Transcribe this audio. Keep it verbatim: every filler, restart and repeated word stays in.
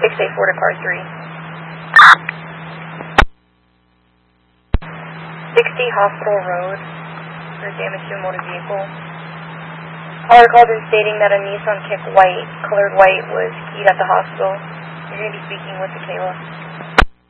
six eight four to car three. sixty Hospital Road for damage to a motor vehicle. Caller called in stating that a Nissan Kick white, colored white, was keyed at the hospital. You're going to be speaking with Michaela.